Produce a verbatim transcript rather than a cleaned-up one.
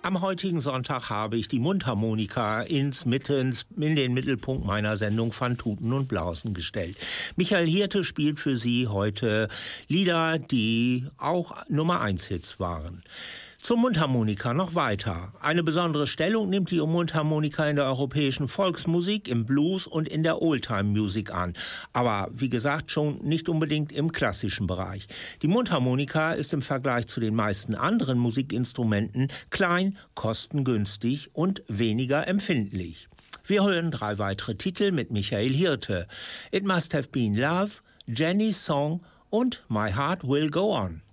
Am heutigen Sonntag habe ich die Mundharmonika ins Mitten, in den Mittelpunkt meiner Sendung Van Tuten und Blausen gestellt. Michael Hirte spielt für Sie heute Lieder, die auch Nummer eins Hits waren. Zur Mundharmonika noch weiter. Eine besondere Stellung nimmt die Mundharmonika in der europäischen Volksmusik, im Blues und in der Oldtime-Musik an. Aber wie gesagt schon nicht unbedingt im klassischen Bereich. Die Mundharmonika ist im Vergleich zu den meisten anderen Musikinstrumenten klein, kostengünstig und weniger empfindlich. Wir hören drei weitere Titel mit Michael Hirte. It Must Have Been Love, Jenny's Song und My Heart Will Go On.